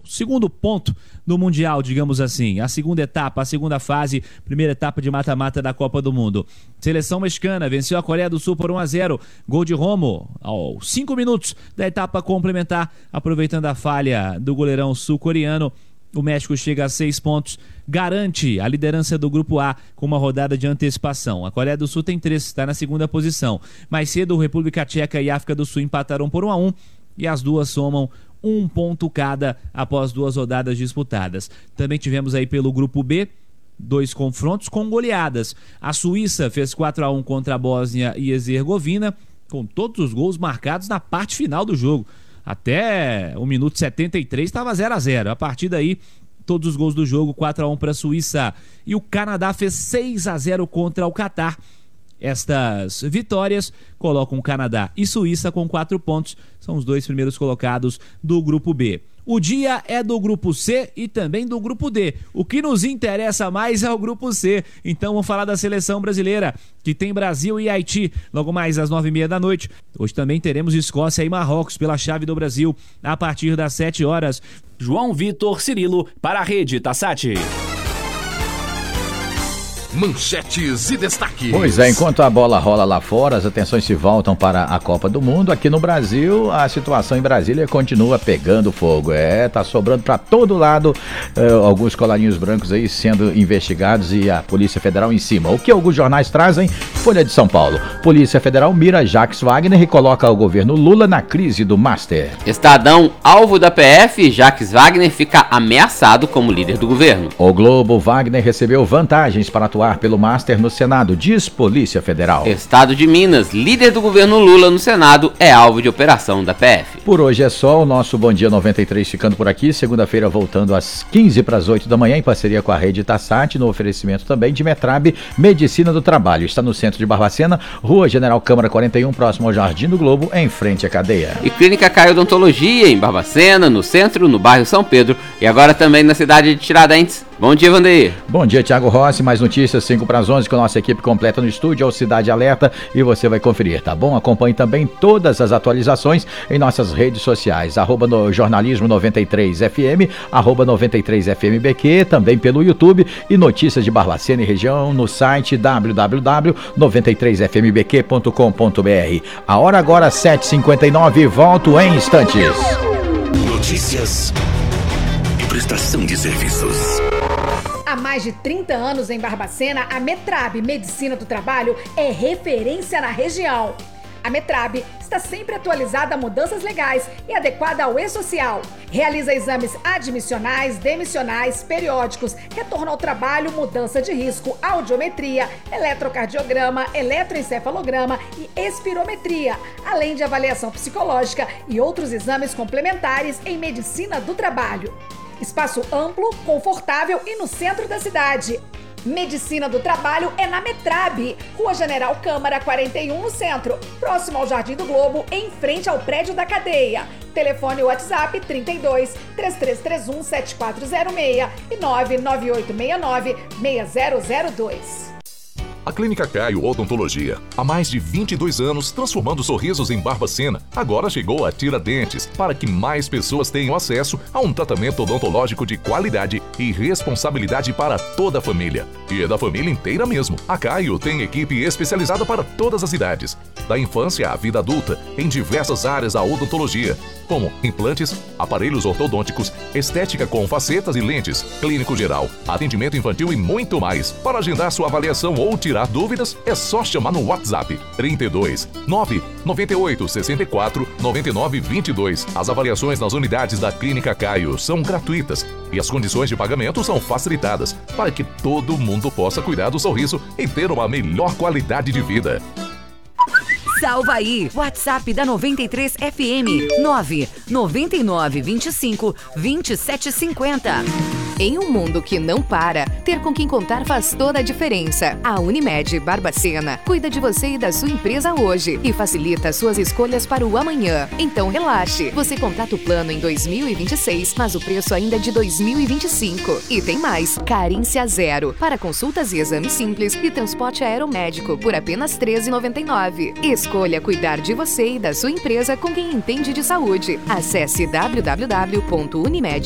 segundo ponto do Mundial, digamos assim. A segunda etapa, a segunda fase, primeira etapa de mata-mata da Copa do Mundo. Seleção mexicana venceu a Coreia do Sul por 1-0. Gol de Romo aos 5 minutos da etapa complementar, aproveitando a falha do goleirão sul-coreano. O México chega a 6 pontos, garante a liderança do Grupo A com uma rodada de antecipação. A Coreia do Sul tem 3, está na segunda posição. Mais cedo, República Tcheca e África do Sul empataram por 1-1 e as duas somam 1 ponto cada após 2 rodadas disputadas. Também tivemos aí pelo Grupo B 2 confrontos com goleadas. A Suíça fez 4-1 contra a Bósnia e Herzegovina, com todos os gols marcados na parte final do jogo. Até o minuto 73 estava 0-0. A partir daí, todos os gols do jogo, 4-1 para a Suíça. E o Canadá fez 6-0 contra o Catar. Estas vitórias colocam Canadá e Suíça com 4 pontos. São os 2 primeiros colocados do Grupo B. O dia é do Grupo C e também do Grupo D. O que nos interessa mais é o Grupo C. Então vamos falar da seleção brasileira, que tem Brasil e Haiti, logo mais às 9h30 da noite. Hoje também teremos Escócia e Marrocos pela chave do Brasil, a partir das 7 horas. João Vitor Cirilo para a Rede Tassati. Manchetes e destaques. Pois é, enquanto a bola rola lá fora, as atenções se voltam para a Copa do Mundo. Aqui no Brasil, a situação em Brasília continua pegando fogo. Tá sobrando para todo lado alguns colarinhos brancos aí sendo investigados e a Polícia Federal em cima. O que alguns jornais trazem? Folha de São Paulo. Polícia Federal mira Jacques Wagner e coloca o governo Lula na crise do Master. Estadão, alvo da PF, Jacques Wagner fica ameaçado como líder do governo. O Globo, Wagner recebeu vantagens para atuar pelo Master no Senado, diz Polícia Federal. Estado de Minas, líder do governo Lula no Senado é alvo de operação da PF. Por hoje é só, o nosso Bom Dia 93 ficando por aqui, segunda-feira voltando às 7:45 da manhã em parceria com a Rede Tassati, no oferecimento também de Metrab Medicina do Trabalho. Está no centro de Barbacena, Rua General Câmara 41, próximo ao Jardim do Globo, em frente à cadeia. E Clínica Caio Odontologia em Barbacena, no centro, no bairro São Pedro e agora também na cidade de Tiradentes. Bom dia, Vandeir. Bom dia, Thiago Rossi. Mais notícias 5:11 com a nossa equipe completa no estúdio, ao Cidade Alerta, e você vai conferir, tá bom? Acompanhe também todas as atualizações em nossas redes sociais, no Jornalismo 93FM, @93FMBQ, também pelo YouTube e Notícias de Barbacena e região no site www.93fmbq.com.br. A hora agora 7:59, volto em instantes. Notícias e prestação de serviços. Há mais de 30 anos em Barbacena, a Metrab Medicina do Trabalho é referência na região. A Metrab está sempre atualizada a mudanças legais e adequada ao e-social. Realiza exames admissionais, demissionais, periódicos, retorno ao trabalho, mudança de risco, audiometria, eletrocardiograma, eletroencefalograma e espirometria, além de avaliação psicológica e outros exames complementares em medicina do trabalho. Espaço amplo, confortável e no centro da cidade. Medicina do Trabalho é na Metrab, Rua General Câmara 41, no centro, próximo ao Jardim do Globo, em frente ao prédio da cadeia. Telefone WhatsApp 32 3331 7406 e 99869 6002. A Clínica Caio Odontologia, há mais de 22 anos transformando sorrisos em Barbacena, agora chegou a Tiradentes, para que mais pessoas tenham acesso a um tratamento odontológico de qualidade e responsabilidade para toda a família. E é da família inteira mesmo. A Caio tem equipe especializada para todas as idades, da infância à vida adulta, em diversas áreas da odontologia, como implantes, aparelhos ortodônticos, estética com facetas e lentes, clínico geral, atendimento infantil e muito mais. Para agendar sua avaliação ou tirar dúvidas, é só chamar no WhatsApp 32 998 64 99 22. As avaliações nas unidades da Clínica Caio são gratuitas e as condições de pagamento são facilitadas para que todo mundo possa cuidar do sorriso e ter uma melhor qualidade de vida. Salva aí, WhatsApp da 93 FM 999 25 27 50. Em um mundo que não para, ter com quem contar faz toda a diferença. A Unimed Barbacena cuida de você e da sua empresa hoje e facilita suas escolhas para o amanhã. Então relaxe, você contrata o plano em 2026, mas o preço ainda é de 2025. E tem mais, carência zero para consultas e exames simples e transporte aeromédico por apenas R$ 13,99. Escolha cuidar de você e da sua empresa com quem entende de saúde. Acesse www.unimed.br